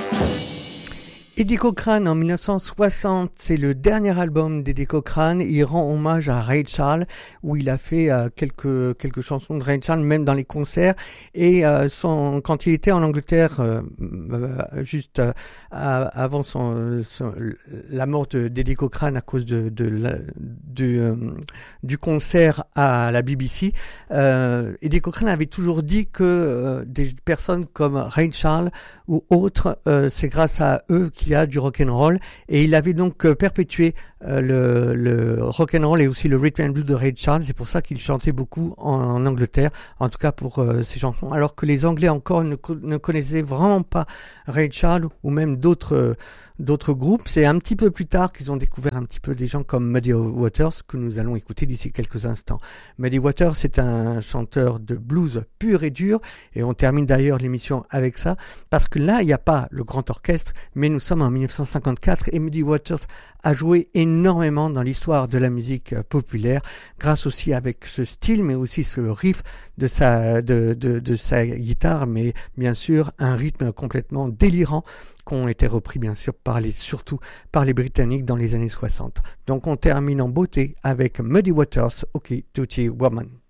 Eddie Cochran en 1960, c'est le dernier album d'Eddie Cochran. Il rend hommage à Ray Charles, où il a fait quelques chansons de Ray Charles, même dans les concerts. Et quand il était en Angleterre, juste avant la mort d'Eddie Cochran à cause du concert à la BBC, Eddie Cochran avait toujours dit que des personnes comme Ray Charles ou autres, c'est grâce à eux qu'il y a du rock'n'roll, et il avait donc perpétué le rock'n'roll et aussi le rhythm and blues de Ray Charles. C'est pour ça qu'il chantait beaucoup en Angleterre, en tout cas pour ses chansons, alors que les Anglais encore ne connaissaient vraiment pas Ray Charles ou même d'autres groupes. C'est un petit peu plus tard qu'ils ont découvert un petit peu des gens comme Muddy Waters, que nous allons écouter d'ici quelques instants. Muddy Waters, c'est un chanteur de blues pur et dur, et on termine d'ailleurs l'émission avec ça, parce que là, il n'y a pas le grand orchestre, mais nous sommes en 1954, et Muddy Waters a joué énormément dans l'histoire de la musique populaire, grâce aussi avec ce style, mais aussi ce riff de sa guitare, mais bien sûr un rythme complètement délirant, qu'ont été repris bien sûr surtout par les Britanniques dans les années 60. Donc on termine en beauté avec Muddy Waters, OK Tootie Woman.